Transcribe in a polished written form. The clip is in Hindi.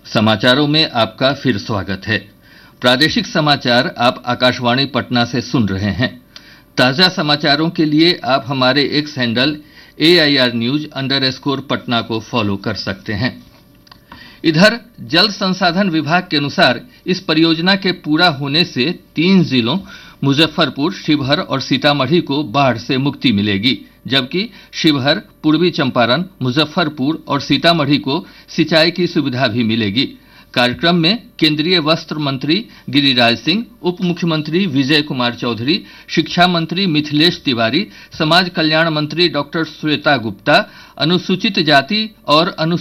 समाचारों में आपका फिर स्वागत है। प्रादेशिक समाचार आप आकाशवाणी पटना से सुन रहे हैं। ताजा समाचारों के लिए आप हमारे एक्स हैंडल AIRnews_पटना को फॉलो कर सकते हैं। इधर जल संसाधन विभाग के अनुसार इस परियोजना के पूरा होने से 3 जिलों मुजफ्फरपुर, शिवहर और सीतामढ़ी को बाढ़ से मुक्ति मिलेगी, जबकि शिवहर, पूर्वी चंपारण, मुजफ्फरपुर और सीतामढ़ी को सिंचाई की सुविधा भी मिलेगी। कार्यक्रम में केंद्रीय वस्त्र मंत्री गिरिराज सिंह, उप मुख्यमंत्री विजय कुमार चौधरी, शिक्षा मंत्री मिथिलेश तिवारी, समाज कल्याण मंत्री डॉक्टर श्वेता गुप्ता, अनुसूचित जाति और